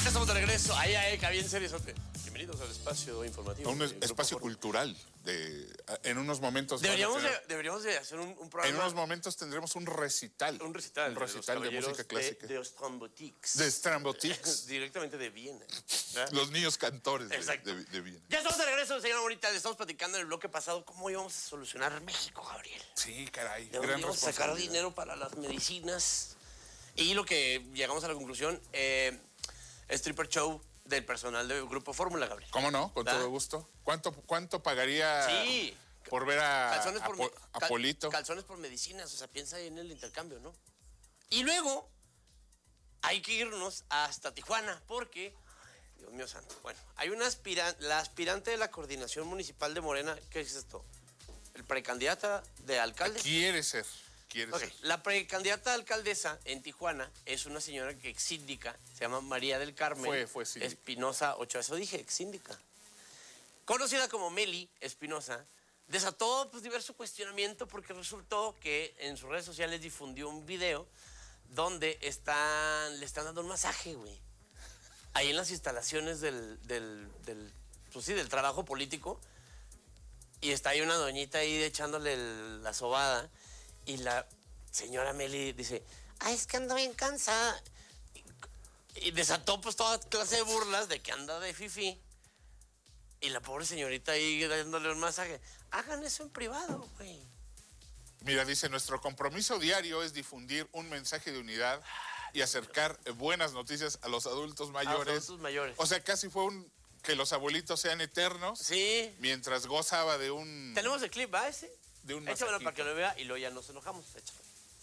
Estamos de regreso. Ahí, bien seriosote. Bienvenidos al espacio informativo. A un espacio cultural. En unos momentos... Deberíamos de hacer un programa. En unos momentos tendremos un recital. Un recital de música clásica. De Strambotix. De Strambotix. Directamente de Viena. Los niños cantores de Viena. Ya estamos de regreso, señora Bonita. Le estamos platicando en el bloque pasado cómo íbamos a solucionar México, Gabriel. Sí, caray. De dónde íbamos a sacar dinero para las medicinas. Y lo que llegamos a la conclusión, stripper show del personal del Grupo Fórmula, Gabriel. ¿Cómo no? Con todo gusto. ¿Cuánto pagaría por ver a Polito? Calzones por medicinas, o sea, piensa en el intercambio, ¿no? Y luego hay que irnos hasta Tijuana, porque, Dios mío santo, bueno, hay una la aspirante de la coordinación municipal de Morena, ¿qué es esto? El precandidata de alcalde. Quiere ser. La precandidata alcaldesa en Tijuana es una señora que ex síndica, se llama María del Carmen fue síndica. Espinosa Ochoa, eso dije, ex síndica. Conocida como Meli Espinosa, desató diverso cuestionamiento porque resultó que en sus redes sociales difundió un video donde le están dando un masaje, güey. Ahí en las instalaciones del trabajo político. Y está ahí una doñita ahí echándole la sobada. Y la señora Meli dice, es que ando bien cansada. Y desató pues toda clase de burlas de que anda de fifí. Y la pobre señorita ahí dándole un masaje. Hagan eso en privado, güey. Mira, dice, nuestro compromiso diario es difundir un mensaje de unidad y acercar buenas noticias a los adultos mayores. A los adultos mayores. O sea, casi fue que los abuelitos sean eternos. Sí. Mientras gozaba de un... Tenemos el clip, ¿va ese? De un échamelo para que lo vea y luego ya nos enojamos. Échalo.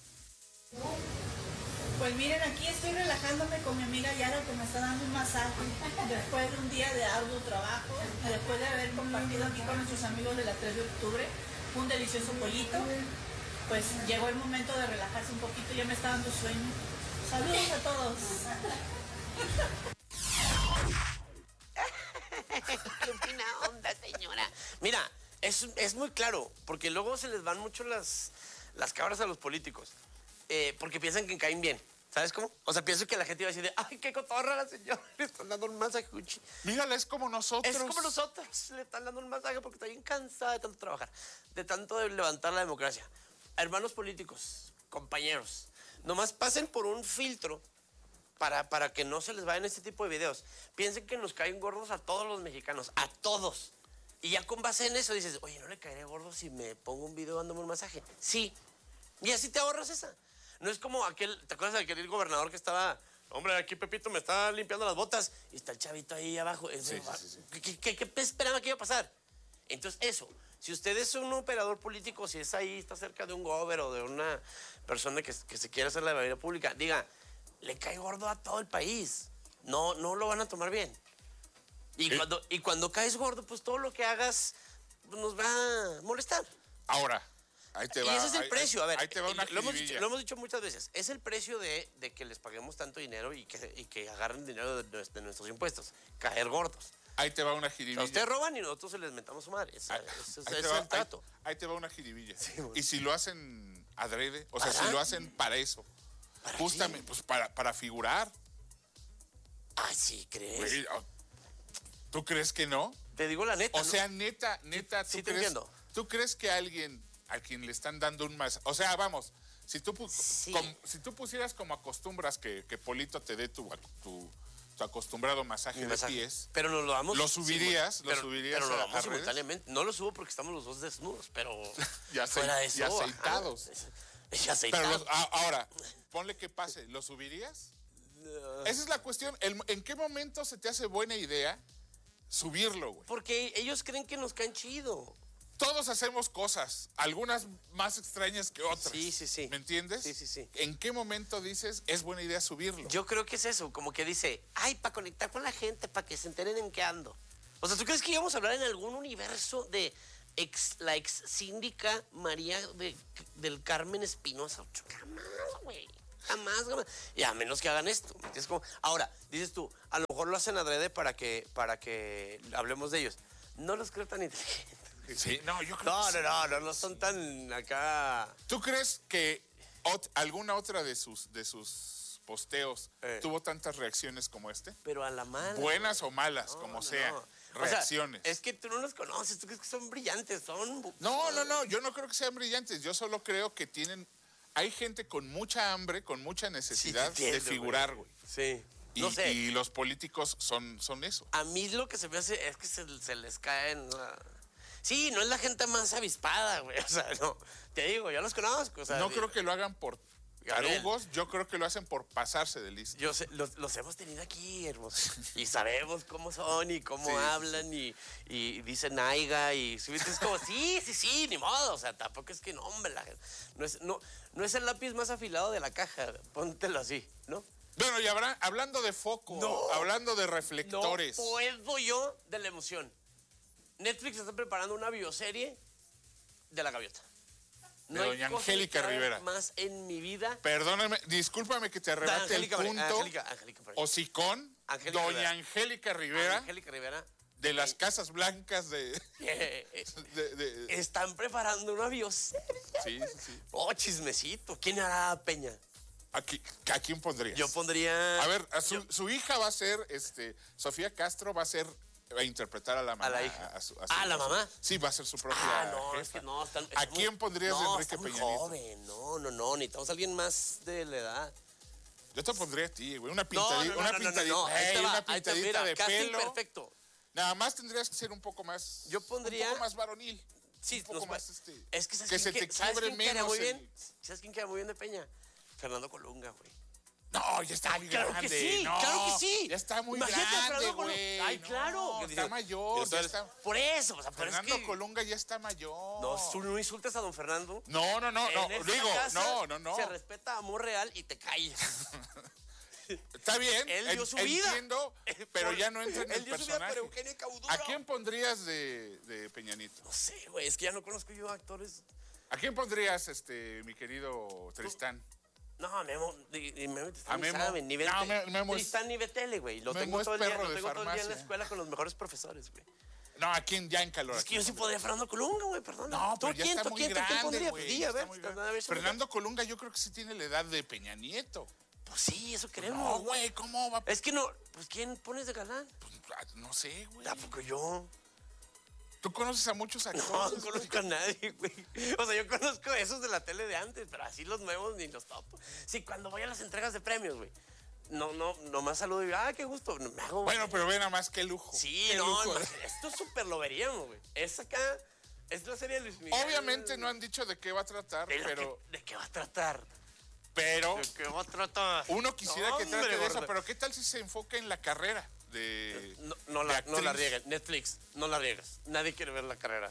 Pues miren, aquí estoy relajándome con mi amiga Yara, que me está dando un masaje después de un día de arduo trabajo, después de haber compartido aquí con nuestros amigos de la 3 de octubre un delicioso pollito. Pues llegó el momento de relajarse un poquito, ya me está dando sueño. Saludos a todos. Qué buena onda, señora. Mira, es muy claro, porque luego se les van mucho las cabras a los políticos, porque piensan que caen bien. ¿Sabes cómo? O sea, pienso que la gente iba a decir, ay, qué cotorra la señora, le están dando un masaje. Mírala, es como nosotros. Es como nosotros, le están dando un masaje porque está bien cansada de tanto trabajar, de tanto de levantar la democracia. Hermanos políticos, compañeros, nomás pasen por un filtro para que no se les vayan este tipo de videos. Piensen que nos caen gordos a todos los mexicanos, a todos. Y ya con base en eso dices, oye, ¿no le caeré gordo si me pongo un video dándome un masaje? Sí. Y así te ahorras esa. No es como aquel, ¿te acuerdas de aquel gobernador que estaba, hombre, aquí Pepito me está limpiando las botas y está el chavito ahí abajo? Sí. ¿Qué esperaba que iba a pasar? Entonces, eso, si usted es un operador político, si es ahí, está cerca de un gober o de una persona que se quiere hacer la vida pública, diga, le cae gordo a todo el país. No lo van a tomar bien. Y cuando caes gordo, pues todo lo que hagas nos va a molestar. Ahora, ahí te va. Y ese es el precio. A ver, ahí te va una lo hemos dicho muchas veces. Es el precio de que les paguemos tanto dinero y que agarren dinero de nuestros impuestos. Caer gordos. Ahí te va una jiribilla. O sea, ustedes roban y nosotros se les mentamos su madre. Ese es el trato. Ahí te va una jiribilla. Sí, bueno. Y si lo hacen adrede, o sea, si lo hacen para eso. ¿Para justamente, qué? pues para figurar. Ah, sí, ¿crees? ¿Tú crees que no? Te digo la neta. O sea, neta, sí te entiendo. ¿Tú crees que alguien a quien le están dando un más? O sea, vamos, si tú pusieras como acostumbras que Polito te dé tu acostumbrado masaje de pies. Pero nos lo damos. ¿Lo subirías? Pero lo damos a simultáneamente. No lo subo porque estamos los dos desnudos, pero ya fuera de eso. Ya aceitados. Ya aceitados. Pero ahora, ponle que pase. ¿Lo subirías? Esa es la cuestión. ¿En qué momento se te hace buena idea subirlo, güey? Porque ellos creen que nos caen chido. Todos hacemos cosas, algunas más extrañas que otras. Sí. ¿Me entiendes? Sí. ¿En qué momento dices, es buena idea subirlo? Yo creo que es eso, como que dice, para conectar con la gente, para que se enteren en qué ando. O sea, ¿tú crees que íbamos a hablar en algún universo de la ex síndica María del Carmen Espinosa? Jamás, güey. Jamás. Y a menos que hagan esto. Ahora, dices tú, a lo mejor lo hacen adrede para que hablemos de ellos. No los creo tan inteligentes. Sí, no, yo creo que sí. No son tan acá. ¿Tú crees que alguna otra de sus posteos tuvo tantas reacciones como este? Pero a la mala. Buenas o malas, como sea. Reacciones. O sea, es que tú no los conoces, tú crees que son brillantes, son... No, yo no creo que sean brillantes, yo solo creo que hay gente con mucha hambre, con mucha necesidad de figurar, güey. Sí. No sé. Y los políticos son eso. A mí lo que se me hace es que se les caen... Sí, no es la gente más avispada, güey. O sea, no, te digo, yo los conozco. O sea, no creo que lo hagan por tarugos, yo creo que lo hacen por pasarse de listo. Yo sé, los hemos tenido aquí, hermoso. Y sabemos cómo son y cómo hablan y dicen aiga y es como, sí, ni modo. O sea, tampoco es que no, hombre, no es el lápiz más afilado de la caja, póntelo así, ¿no? Bueno, y hablando de foco, hablando de reflectores. No puedo yo de la emoción. Netflix está preparando una bioserie de la gaviota. De doña Angélica Rivera. Más en mi vida. Perdóname, discúlpame que te arrebate el punto. Angélica hocicón, doña Angélica Rivera. Angélica Rivera. De las Casas Blancas de... Están preparando una bioserie. Sí. Oh, chismecito. ¿Quién hará Peña? ¿A quién pondrías? Yo pondría... A ver, su hija va a ser, Sofía Castro va a interpretar a la mamá. A la hija. ¿A la mamá? Sí, va a ser su propia jefa. Es que no. ¿A quién pondrías de Enrique Peña Nieto? Joven, no. Necesitamos a alguien más de la edad. Yo te pondría a ti, güey. Una pintadita, una pintadita de pelo. Perfecto. Nada más tendrías que ser un poco más... Yo pondría... Un poco más varonil. Sí, un poco más Es que se te quiebre menos. ¿Sabes quién queda muy bien de Peña? Fernando Colunga, güey. No, ya está muy grande. Claro que sí, no, claro que sí. Ya está muy grande, güey. Ay, claro. Está mayor. Entonces, ya está... Por eso. O sea, Fernando Colunga ya está mayor. No insultes a don Fernando. No. No. Se respeta amor real y te calles. Está bien. Él dio su vida. Entiendo, pero ya no entra en el personaje. Pero Eugenia Cauduro. ¿A quién pondrías de Peña Nieto? No sé, güey. Es que ya no conozco yo actores. ¿A quién pondrías, mi querido Tristán? No, Memo Tristán Memo. saben, ni Memo Tristán ni Betele, güey. Lo tengo todo el día en la escuela con los mejores profesores, güey. No, ¿a quién ya en calor? Es que yo sí podría Fernando Colunga, güey, perdón. No, pero ya está muy grande, güey. A ver, Fernando Colunga yo creo que sí tiene la edad de Peña Nieto. Pues sí, eso queremos. No, güey, ¿cómo va? Es que no, pues ¿quién pones de galán? Pues, no sé, güey. Tampoco yo. ¿Tú conoces a muchos actores? No conozco a nadie, güey. O sea, yo conozco a esos de la tele de antes, pero así los nuevos ni los topo. Sí, cuando voy a las entregas de premios, güey. Nomás saludo y digo, qué gusto. Me hago, bueno, pero ve nada más, qué lujo. Sí, qué lujo. Esto súper lo veríamos, güey. Es acá, es la serie de Luis Miguel. Obviamente no han dicho de qué va a tratar, pero... ¿De qué va a tratar? Pero... ¿De qué va a tratar? Uno quisiera que trate de eso, pero ¿qué tal si se enfoca en la carrera? No la rieguen. Netflix, no la riegues. Nadie quiere ver la carrera.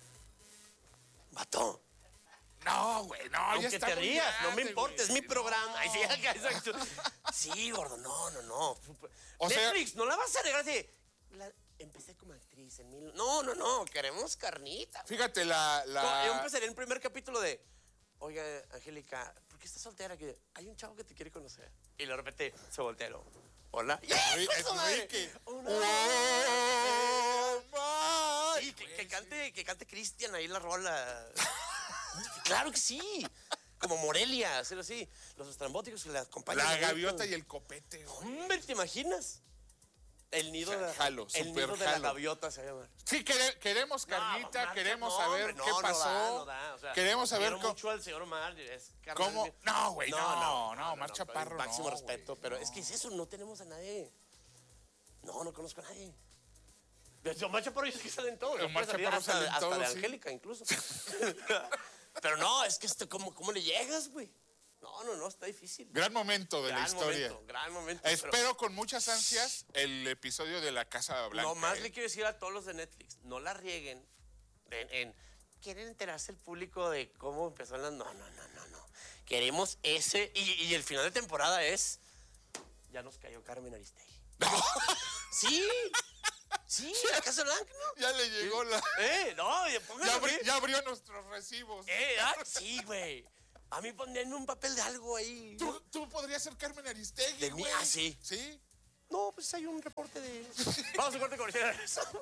Vato. No, güey, no, aunque ya está te rías, grande, no me importa, güey. es mi programa. Ay, sí, sí, gordo, no. O Netflix, sea, no la vas a regar así. Empecé como actriz en No, queremos carnita. Fíjate, Yo empezaré el primer capítulo de, oiga, Angélica, ¿por qué estás soltera? Que hay un chavo que te quiere conocer. Y de repente se voltea. Hola. Sí, que cante Cristian ahí la rola. Claro que sí. Como Morelia, hacerlo así. Los estrambóticos que le acompañan. La gaviota y el copete. Hombre, ¿te imaginas? El nido de la gaviota se llama. Sí, queremos carnita, queremos saber qué pasó. No da. O sea, queremos saber quiero mucho al señor Omar. ¿Cómo? No, güey, no, Omar Chaparro, no. Máximo respeto, pero es que es eso, no tenemos a nadie. No conozco a nadie. De Omar Chaparro es que salen todos. Omar Chaparro salen hasta todos, de sí. Angélica, incluso. Pero no, es que ¿cómo le llegas, güey? No, está difícil. Gran momento de la historia. Gran momento. Espero con muchas ansias el episodio de la Casa Blanca. Nomás le quiero decir a todos los de Netflix, no la rieguen ¿quieren enterarse el público de cómo empezó la... No. Queremos ese... Y el final de temporada es... Ya nos cayó Carmen Aristegui. No. Sí, la Casa Blanca, ¿no? Ya le llegó la... Ya abrió nuestros recibos. Sí, güey. A mí ponen un papel de algo ahí. ¿Tú podrías ser Carmen Aristegui, de mí, güey? Sí. ¿Sí? No, pues hay un reporte de... Vamos a corte comercial.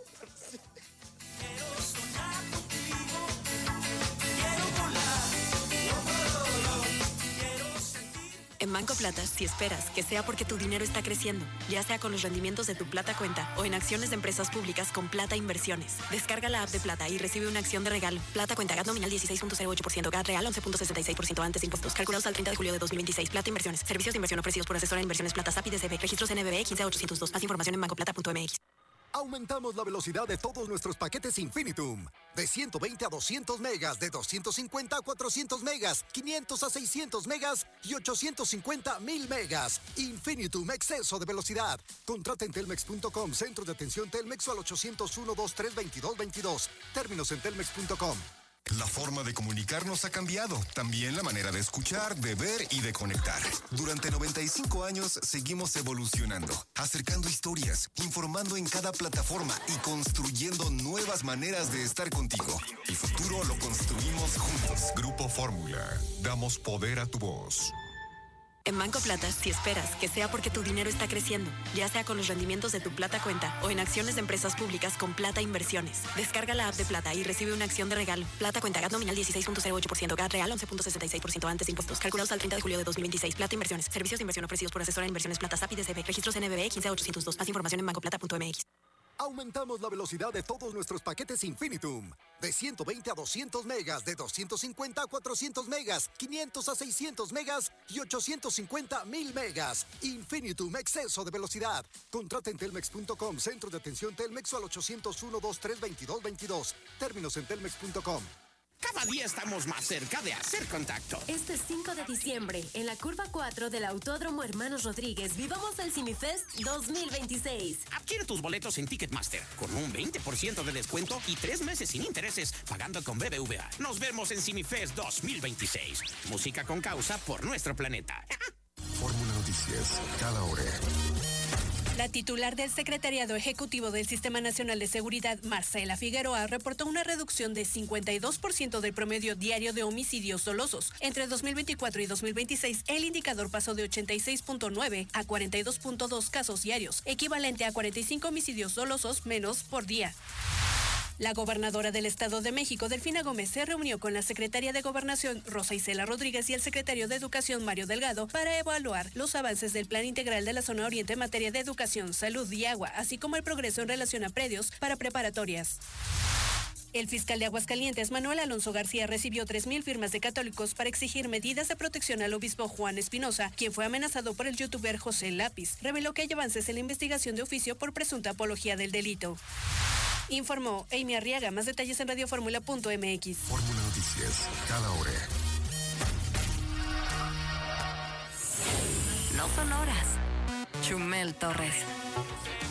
Quiero soñar contigo, quiero volar, quiero sentir... En Banco Plata, si esperas, que sea porque tu dinero está creciendo, ya sea con los rendimientos de tu Plata Cuenta o en acciones de empresas públicas con Plata Inversiones. Descarga la app de Plata y recibe una acción de regalo. Plata Cuenta, GAT nominal 16.08%, GAT real 11.66% antes de impuestos, calculados al 30 de julio de 2026. Plata Inversiones. Servicios de inversión ofrecidos por asesora de inversiones Plata SAP y DCB. Registros NBB 15802. Más información en bancoplata.mx. Aumentamos la velocidad de todos nuestros paquetes Infinitum. De 120 a 200 megas, de 250 a 400 megas, 500 a 600 megas y 850 a 1000 megas. Infinitum, exceso de velocidad. Contrata en telmex.com, centro de atención Telmex o al 801-2322-22. Términos en telmex.com. La forma de comunicarnos ha cambiado, también la manera de escuchar, de ver y de conectar. Durante 95 años seguimos evolucionando, acercando historias, informando en cada plataforma y construyendo nuevas maneras de estar contigo. El futuro lo construimos juntos. Grupo Fórmula, damos poder a tu voz. En Banco Plata, si esperas, que sea porque tu dinero está creciendo, ya sea con los rendimientos de tu Plata Cuenta o en acciones de empresas públicas con Plata Inversiones. Descarga la app de Plata y recibe una acción de regalo. Plata Cuenta, GAT nominal 16.08%, GAT real 11.66% antes de impuestos, calculados al 30 de julio de 2026. Plata Inversiones. Servicios de inversión ofrecidos por asesora de inversiones Plata SAP y DCB. Registros NBB 15802. Más información en bancoplata.mx. Aumentamos la velocidad de todos nuestros paquetes Infinitum. De 120 a 200 megas, de 250 a 400 megas, 500 a 600 megas y 850 a 1000 megas. Infinitum, exceso de velocidad. Contrata en telmex.com, centro de atención Telmex o al 801-2322-22. Términos en telmex.com. Cada día estamos más cerca de hacer contacto. Este 5 de diciembre, en la curva 4 del Autódromo Hermanos Rodríguez, vivamos el CineFest 2026. Adquiere tus boletos en Ticketmaster con un 20% de descuento y 3 meses sin intereses, pagando con BBVA. Nos vemos en CineFest 2026. Música con causa por nuestro planeta. Fórmula Noticias, cada hora. La titular del Secretariado Ejecutivo del Sistema Nacional de Seguridad, Marcela Figueroa, reportó una reducción de 52% del promedio diario de homicidios dolosos. Entre 2024 y 2026, el indicador pasó de 86.9 a 42.2 casos diarios, equivalente a 45 homicidios dolosos menos por día. La gobernadora del Estado de México, Delfina Gómez, se reunió con la secretaria de Gobernación, Rosa Isela Rodríguez, y el secretario de Educación, Mario Delgado, para evaluar los avances del Plan Integral de la Zona Oriente en materia de educación, salud y agua, así como el progreso en relación a predios para preparatorias. El fiscal de Aguascalientes, Manuel Alonso García, recibió 3,000 firmas de católicos para exigir medidas de protección al obispo Juan Espinosa, quien fue amenazado por el youtuber José Lápiz. Reveló que hay avances en la investigación de oficio por presunta apología del delito. Informó Amy Arriaga. Más detalles en radioformula.mx. Fórmula Noticias, cada hora. No son horas. Chumel Torres.